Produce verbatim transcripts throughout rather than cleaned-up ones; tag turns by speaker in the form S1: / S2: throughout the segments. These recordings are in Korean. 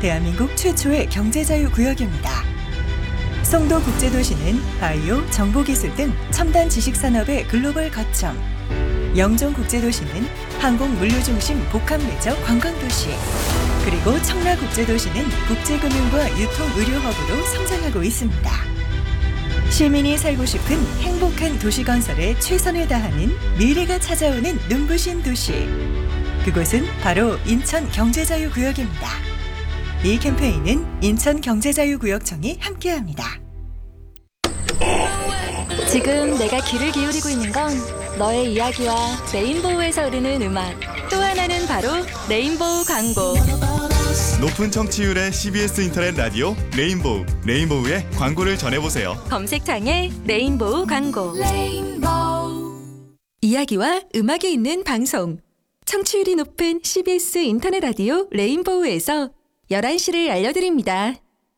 S1: 대한민국 최초의 경제자유구역입니다. 송도 국제도시는 바이오, 정보기술 등 첨단 지식산업의 글로벌 거점, 영종 국제도시는 항공 물류 중심 복합내적 관광도시, 그리고 청라 국제도시는 국제금융과 유통의료 허브로 성장하고 있습니다. 시민이 살고 싶은 행복한 도시 건설에 최선을 다하는 미래가 찾아오는 눈부신 도시. 그곳은 바로 인천경제자유구역입니다. 이 캠페인은 인천경제자유구역청이 함께합니다.
S2: 지금 내가 귀를 기울이고 있는 건 너의 이야기와 레인보우에서 흐르는 음악, 또 하나는 바로 레인보우 광고.
S3: 높은 청취율의 씨비에스 인터넷 라디오 레인보우, 레인보우의 광고를 전해보세요.
S2: 검색창에 레인보우 광고. 레인보우. 이야기와 음악이 있는 방송. 청취율이 높은 씨비에스 인터넷 라디오 레인보우에서 열한 시를 알려드립니다.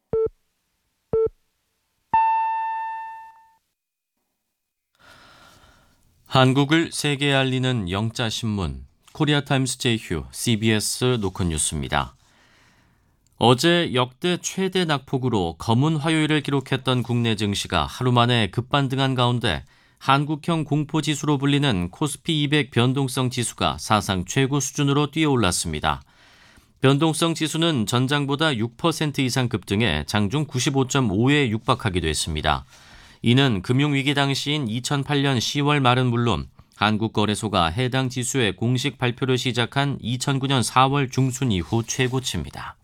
S4: 한국을 세계에 알리는 영자신문 코리아타임스 제휴 씨비에스 노컷뉴스입니다. 어제 역대 최대 낙폭으로 검은 화요일을 기록했던 국내 증시가 하루 만에 급반등한 가운데 한국형 공포지수로 불리는 코스피 이백 변동성 지수가 사상 최고 수준으로 뛰어올랐습니다. 변동성 지수는 전장보다 육 퍼센트 이상 급등해 장중 구십오 점 오에 육박하기도 했습니다. 이는 금융위기 당시인 이천팔 년 시월 말은 물론 한국거래소가 해당 지수의 공식 발표를 시작한 이천구 년 사월 중순 이후 최고치입니다.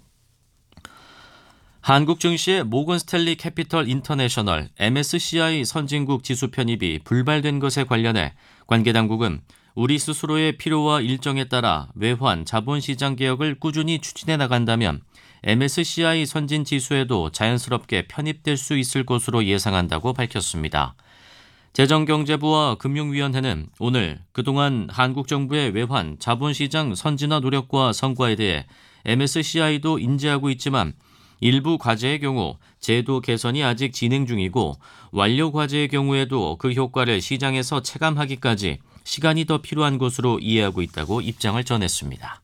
S4: 한국 증시의 모건 스탠리 캐피털 인터내셔널 엠에스시아이 선진국 지수 편입이 불발된 것에 관련해 관계당국은 우리 스스로의 필요와 일정에 따라 외환, 자본시장 개혁을 꾸준히 추진해 나간다면 엠에스시아이 선진 지수에도 자연스럽게 편입될 수 있을 것으로 예상한다고 밝혔습니다. 재정경제부와 금융위원회는 오늘 그동안 한국 정부의 외환, 자본시장 선진화 노력과 성과에 대해 엠에스시아이도 인지하고 있지만 일부 과제의 경우 제도 개선이 아직 진행 중이고 완료 과제의 경우에도 그 효과를 시장에서 체감하기까지 시간이 더 필요한 것으로 이해하고 있다고 입장을 전했습니다.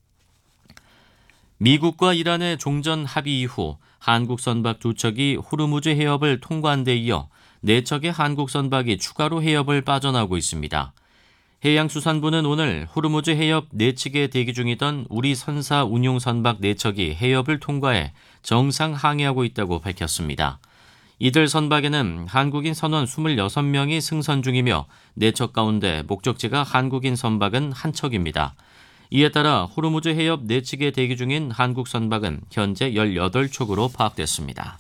S4: 미국과 이란의 종전 합의 이후 한국 선박 두 척이 호르무즈 해협을 통과한 데 이어 네 척의 한국 선박이 추가로 해협을 빠져나오고 있습니다. 해양수산부는 오늘 호르무즈 해협 내측에 대기 중이던 우리 선사 운용 선박 네 척이 해협을 통과해 정상 항해하고 있다고 밝혔습니다. 이들 선박에는 한국인 선원 이십육 명이 승선 중이며 네 척 가운데 목적지가 한국인 선박은 한 척입니다. 이에 따라 호르무즈 해협 내측에 대기 중인 한국 선박은 현재 열여덟 척으로 파악됐습니다.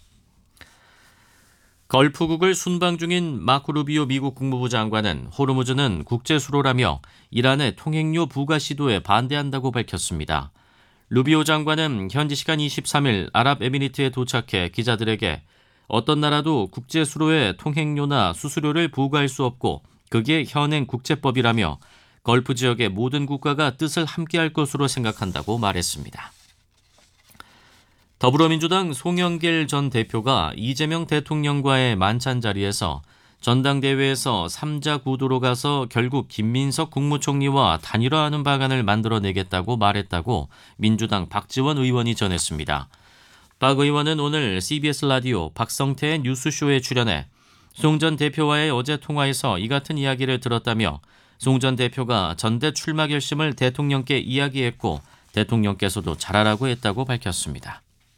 S4: 걸프국을 순방 중인 마코 루비오 미국 국무부 장관은 호르무즈는 국제수로라며 이란의 통행료 부과 시도에 반대한다고 밝혔습니다. 루비오 장관은 현지 시간 이십삼 일 아랍에미리트에 도착해 기자들에게 어떤 나라도 국제수로에 통행료나 수수료를 부과할 수 없고 그게 현행 국제법이라며 걸프 지역의 모든 국가가 뜻을 함께할 것으로 생각한다고 말했습니다. 더불어민주당 송영길 전 대표가 이재명 대통령과의 만찬 자리에서 전당대회에서 삼자 구도로 가서 결국 김민석 국무총리와 단일화하는 방안을 만들어내겠다고 말했다고 민주당 박지원 의원이 전했습니다. 박 의원은 오늘 씨비에스 라디오 박성태의 뉴스쇼에 출연해 송 전 대표와의 어제 통화에서 이 같은 이야기를 들었다며 송 전 대표가 전대 출마 결심을 대통령께 이야기했고 대통령께서도 잘하라고 했다고 밝혔습니다.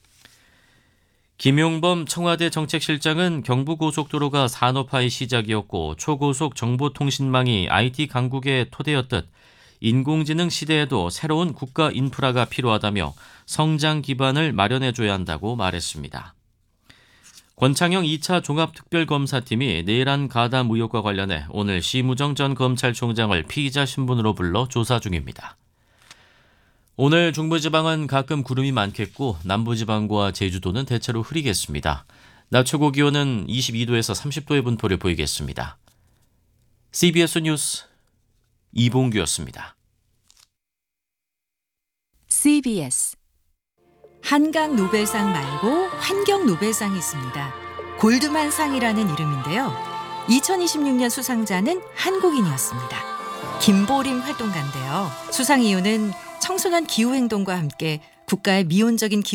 S4: 김용범 청와대 정책실장은 경부고속도로가 산업화의 시작이었고 초고속 정보통신망이 아이티 강국의 토대였듯 인공지능 시대에도 새로운 국가 인프라가 필요하다며 성장 기반을 마련해줘야 한다고 말했습니다. 권창형 이 차 종합특별검사팀이 내란 가담 의혹과 관련해 오늘 심우정 전 검찰총장을 피의자 신분으로 불러 조사 중입니다. 오늘 중부지방은 가끔 구름이 많겠고 남부지방과 제주도는 대체로 흐리겠습니다. 낮 최고 기온은 이십이 도에서 삼십 도의 분포를 보이겠습니다. 씨비에스 뉴스 이봉규였습니다.
S5: 씨비에스 한강 노벨상 말고 환경 노벨상이 있습니다. 골드만 상이라는 이름인데요. 이천이십육 년 수상자는 한국인이었습니다. 김보림 활동가인데요. 수상 이유는 청소년 기후행동과 함께 국가의 미온적인